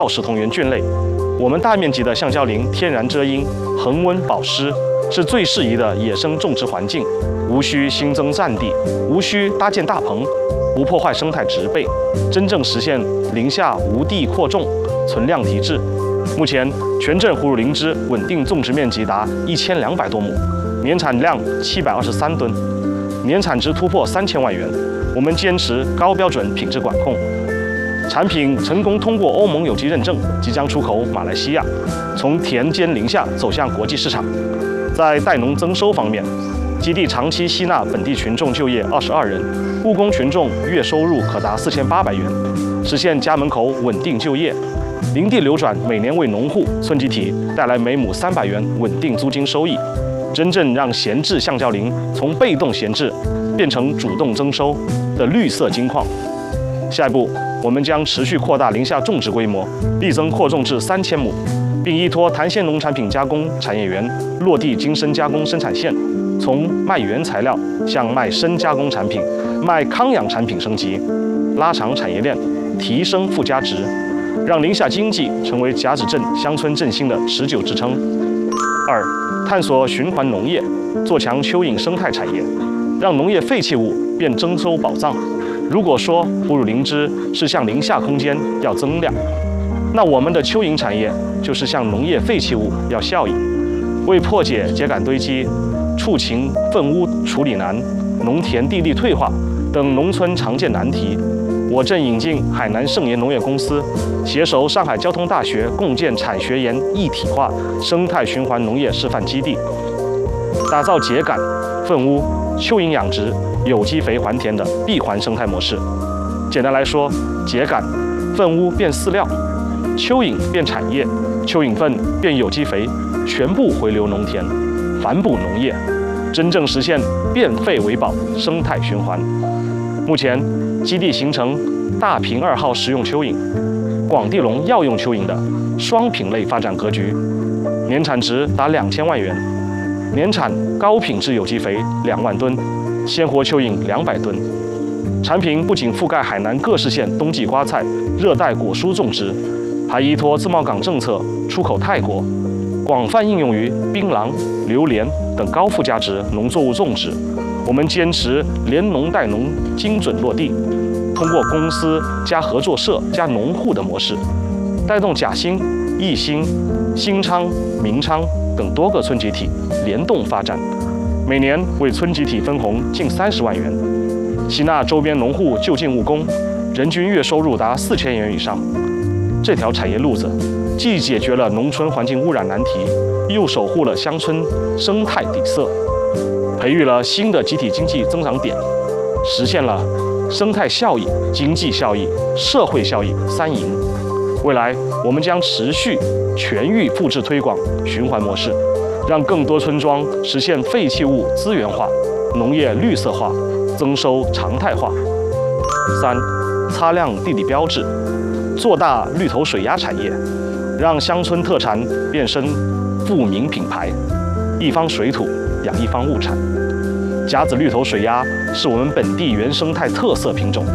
食同源菌类。我们大面积的橡胶林天然遮阴、恒温保湿，是最适宜的野生种植环境，无需新增占地，无需搭建大棚，不破坏生态植被，真正实现林下无地扩种、存量提质。目前，全镇葫芦灵芝稳定种植面积达1200多亩，年产量723吨，年产值突破3000万元。我们坚持高标准品质管控，产品成功通过欧盟有机认证，即将出口马来西亚，从田间林下走向国际市场。在带农增收方面，基地长期吸纳本地群众就业22人，务工群众月收入可达4800元，实现家门口稳定就业。林地流转每年为农户、村集体带来每亩300元稳定租金收益，真正让闲置橡胶林从被动闲置变成主动增收的绿色金矿。下一步，我们将持续扩大林下种植规模，力争扩种至3000亩，并依托弹性农产品加工产业园落地精深加工生产线，从卖原材料向卖深加工产品、卖康养产品升级，拉长产业链，提升附加值，让林下经济成为甲子镇乡村振兴的持久支撑。2、探索循环农业，做强蚯蚓生态产业，让农业废弃物变征收宝藏。如果说葫芦灵芝是向林下空间要增量，那我们的蚯蚓产业就是向农业废弃物要效益。为破解秸秆堆积、畜禽粪污处理难、农田地力退化等农村常见难题，我正引进海南盛研农业公司，携手上海交通大学共建产学研一体化生态循环农业示范基地，打造秸秆、粪污、蚯蚓养殖、有机肥还田的闭环生态模式。简单来说，秸秆、粪污变饲料，蚯蚓变产业，蚯蚓粪变有机肥，全部回流农田，反哺农业，真正实现变废为宝生态循环。目前，基地形成大坪2号食用蚯蚓、广地龙药用蚯蚓的双品类发展格局，年产值达2000万元，年产高品质有机肥2万吨，鲜活蚯蚓200吨。产品不仅覆盖海南各市县冬季瓜菜、热带果蔬种植，还依托自贸港政策出口泰国，广泛应用于槟榔、榴莲等高附加值农作物种植。我们坚持连农带农精准落地，通过公司加合作社加农户的模式，带动甲兴、义兴、新昌、明昌等多个村集体联动发展，每年为村集体分红近30万元，吸纳周边农户就近务工，人均月收入达4000元以上。这条产业路子既解决了农村环境污染难题，又守护了乡村生态底色，培育了新的集体经济增长点，实现了生态效益、经济效益、社会效益3赢。未来，我们将持续全域复制推广循环模式，让更多村庄实现废弃物资源化、农业绿色化、增收常态化。3、擦亮地理标志，做大绿头水鸭产业，让乡村特产变身富民品牌，一方水土养一方物产。甲子绿头水鸭是我们本地原生态特色品种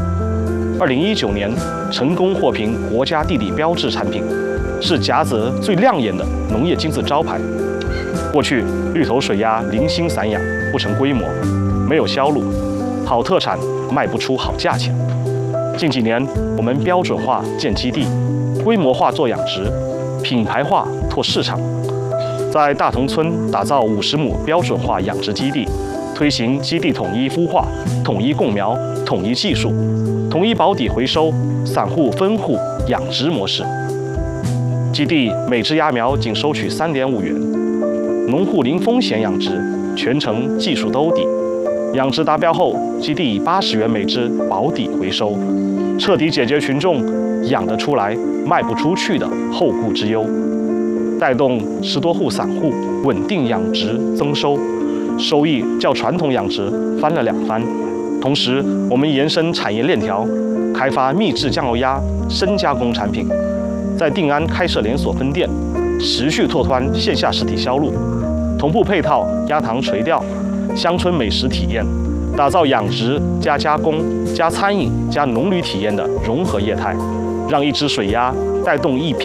，2019年成功获评国家地理标志产品，是甲子最亮眼的农业金字招牌。过去绿头水鸭零星散养，不成规模，没有销路，好特产卖不出好价钱。近几年，我们标准化建基地，规模化做养殖，品牌化拓市场，在大同村打造50亩标准化养殖基地，推行基地统一孵化、统一供苗、统一技术、统一保底回收、散户分户养殖模式。基地每只鸭苗仅收取3.5元，农户零风险养殖，全程技术兜底。养殖达标后，基地以80元每只保底回收，彻底解决群众养得出来卖不出去的后顾之忧，带动10多户散户稳定养殖增收，收益较传统养殖翻了2番。同时，我们延伸产业链条，开发秘制酱油鸭深加工产品，在定安开设连锁分店，持续拓宽线下实体销路，同步配套鸭塘垂钓、乡村美食体验，打造养殖加加工加餐饮加农旅体验的融合业态， 让一只水鸭带动一片